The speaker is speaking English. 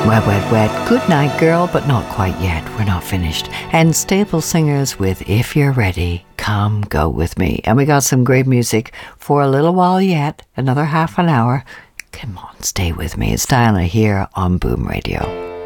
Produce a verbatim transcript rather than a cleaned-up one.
Wet, wet, wet. Good night, girl, but not quite yet. We're not finished. And Staple Singers with If You're Ready, Come Go With Me. And we got some great music for a little while yet. Another half an hour. Come on, stay with me. It's Diana here on Boom Radio.